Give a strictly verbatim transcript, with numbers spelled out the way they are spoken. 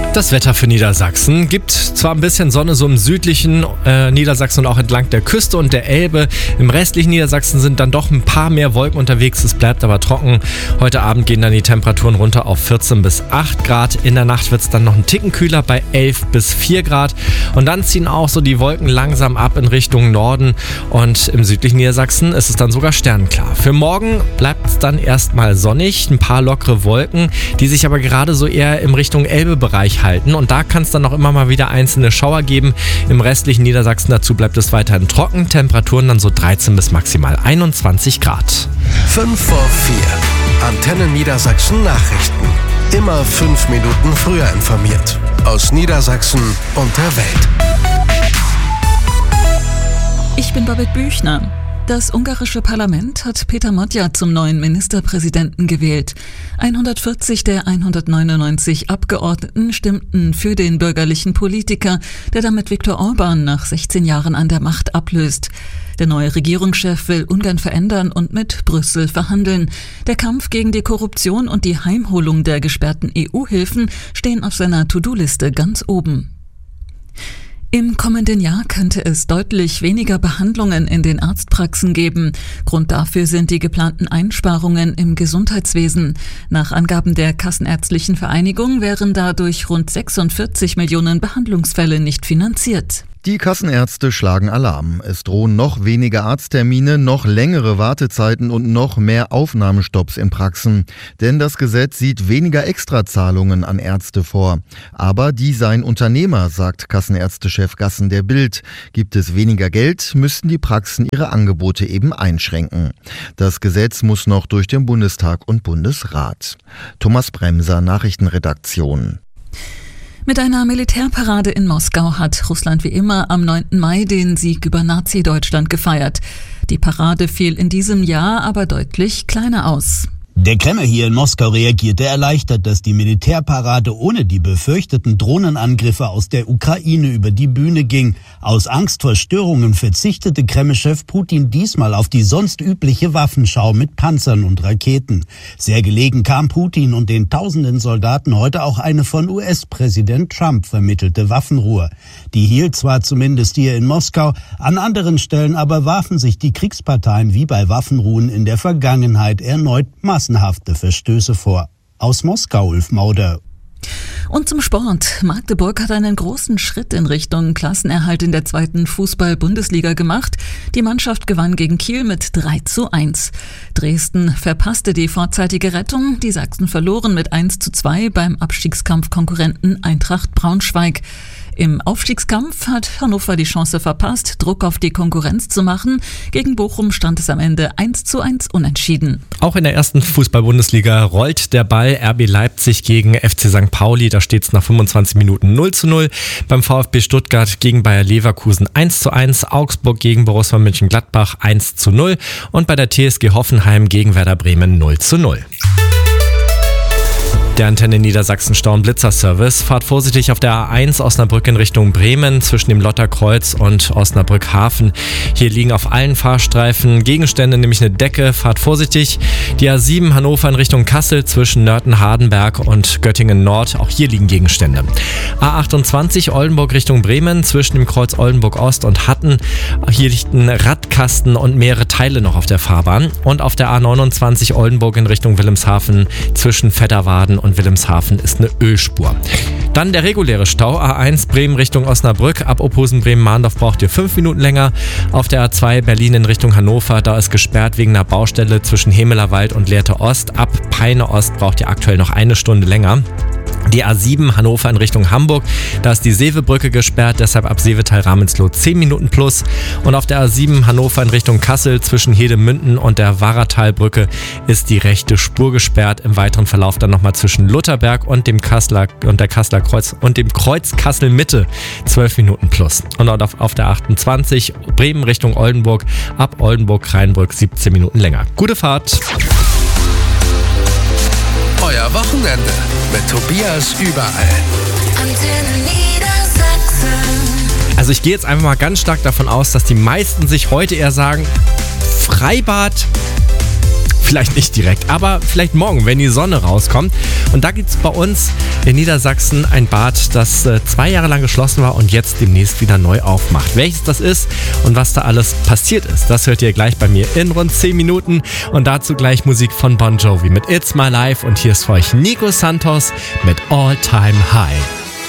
Das Wetter für Niedersachsen gibt zwar ein bisschen Sonne so im südlichen äh, Niedersachsen und auch entlang der Küste und der Elbe. Im restlichen Niedersachsen sind dann doch ein paar mehr Wolken unterwegs. Es bleibt aber trocken. Heute Abend gehen dann die Temperaturen runter auf vierzehn bis acht Grad. In der Nacht wird es dann noch ein Ticken kühler bei elf bis vier Grad. Und dann ziehen auch so die Wolken langsam ab in Richtung Norden. Und im südlichen Niedersachsen ist es dann sogar sternenklar. Für morgen bleibt es dann erstmal sonnig. Ein paar lockere Wolken, die sich aber gerade so eher im Richtung Elbe-Bereich halten. Und da kann es dann noch immer mal wieder einzelne Schauer geben. Im restlichen Niedersachsen dazu bleibt es weiterhin trocken. Temperaturen dann so dreizehn bis maximal einundzwanzig Grad. fünf vor vier. Antenne Niedersachsen Nachrichten. Immer fünf Minuten früher informiert. Aus Niedersachsen und der Welt. Ich bin Babette Büchner. Das ungarische Parlament hat Peter Magyar zum neuen Ministerpräsidenten gewählt. hundertvierzig der hundertneunundneunzig Abgeordneten stimmten für den bürgerlichen Politiker, der damit Viktor Orbán nach sechzehn Jahren an der Macht ablöst. Der neue Regierungschef will Ungarn verändern und mit Brüssel verhandeln. Der Kampf gegen die Korruption und die Heimholung der gesperrten E U-Hilfen stehen auf seiner To-Do-Liste ganz oben. Im kommenden Jahr könnte es deutlich weniger Behandlungen in den Arztpraxen geben. Grund dafür sind die geplanten Einsparungen im Gesundheitswesen. Nach Angaben der Kassenärztlichen Vereinigung wären dadurch rund sechsundvierzig Millionen Behandlungsfälle nicht finanziert. Die Kassenärzte schlagen Alarm. Es drohen noch weniger Arzttermine, noch längere Wartezeiten und noch mehr Aufnahmestopps in Praxen. Denn das Gesetz sieht weniger Extrazahlungen an Ärzte vor. Aber die seien Unternehmer, sagt Kassenärztechef Gassen der Bild. Gibt es weniger Geld, müssten die Praxen ihre Angebote eben einschränken. Das Gesetz muss noch durch den Bundestag und Bundesrat. Thomas Bremser, Nachrichtenredaktion. Mit einer Militärparade in Moskau hat Russland wie immer am neunten Mai den Sieg über Nazi-Deutschland gefeiert. Die Parade fiel in diesem Jahr aber deutlich kleiner aus. Der Kreml hier in Moskau reagierte erleichtert, dass die Militärparade ohne die befürchteten Drohnenangriffe aus der Ukraine über die Bühne ging. Aus Angst vor Störungen verzichtete Kreml-Chef Putin diesmal auf die sonst übliche Waffenschau mit Panzern und Raketen. Sehr gelegen kam Putin und den tausenden Soldaten heute auch eine von U S-Präsident Trump vermittelte Waffenruhe. Die hielt zwar zumindest hier in Moskau, an anderen Stellen aber warfen sich die Kriegsparteien wie bei Waffenruhen in der Vergangenheit erneut massenhafte Verstöße vor. Aus Moskau, Ulf Mauder. Und zum Sport. Magdeburg hat einen großen Schritt in Richtung Klassenerhalt in der zweiten Fußball-Bundesliga gemacht. Die Mannschaft gewann gegen Kiel mit drei zu eins. Dresden verpasste die vorzeitige Rettung. Die Sachsen verloren mit eins zu zwei beim Abstiegskampfkonkurrenten Eintracht Braunschweig. Im Aufstiegskampf hat Hannover die Chance verpasst, Druck auf die Konkurrenz zu machen. Gegen Bochum stand es am Ende eins zu eins unentschieden. Auch in der ersten Fußball-Bundesliga rollt der Ball. R B Leipzig gegen F C Sankt Pauli. Da steht es nach fünfundzwanzig Minuten null zu null. Beim VfB Stuttgart gegen Bayer Leverkusen eins zu eins. Augsburg gegen Borussia Mönchengladbach eins zu null. Und bei der T S G Hoffenheim gegen Werder Bremen null zu null. Der Antenne Niedersachsen Stau- und Blitzerservice. Fahrt vorsichtig auf der A eins Osnabrück in Richtung Bremen zwischen dem Lotterkreuz und Osnabrück Hafen. Hier liegen auf allen Fahrstreifen Gegenstände, nämlich eine Decke. Fahrt vorsichtig. Die A sieben Hannover in Richtung Kassel zwischen Nörten-Hardenberg und Göttingen Nord. Auch hier liegen Gegenstände. A achtundzwanzig Oldenburg Richtung Bremen zwischen dem Kreuz Oldenburg Ost und Hatten. Hier liegt ein Radkasten und mehrere Teile noch auf der Fahrbahn. Und auf der A neunundzwanzig Oldenburg in Richtung Wilhelmshaven zwischen Vetterwaden und Wilhelmshaven ist eine Ölspur. Dann der reguläre Stau. A eins Bremen Richtung Osnabrück. Ab Ophusen Bremen-Mahndorf braucht ihr fünf Minuten länger. Auf der A zwei Berlin in Richtung Hannover. Da ist gesperrt wegen einer Baustelle zwischen Hemelerwald und Lehrte Ost. Ab Peine Ost braucht ihr aktuell noch eine Stunde länger. Die A sieben Hannover in Richtung Hamburg, da ist die Seevebrücke gesperrt, deshalb ab Seevetal-Ramelsloh zehn Minuten plus. Und auf der A sieben Hannover in Richtung Kassel zwischen Hedemünden und der Warratalbrücke ist die rechte Spur gesperrt. Im weiteren Verlauf dann nochmal zwischen Lutherberg und dem Kasseler und der Kasseler Kreuz und dem Kreuz Kassel Mitte zwölf Minuten plus. Und auf, auf der achtundzwanzig Bremen Richtung Oldenburg, ab Oldenburg-Kreinbrück siebzehn Minuten länger. Gute Fahrt! Euer Wochenende mit Tobias überall. Antenne Niedersachsen. Also ich gehe jetzt einfach mal ganz stark davon aus, dass die meisten sich heute eher sagen, Freibad vielleicht nicht direkt, aber vielleicht morgen, wenn die Sonne rauskommt. Und da gibt es bei uns in Niedersachsen ein Bad, das äh, zwei Jahre lang geschlossen war und jetzt demnächst wieder neu aufmacht. Welches das ist und was da alles passiert ist, das hört ihr gleich bei mir in rund zehn Minuten. Und dazu gleich Musik von Bon Jovi mit It's My Life. Und hier ist für euch Nico Santos mit All Time High.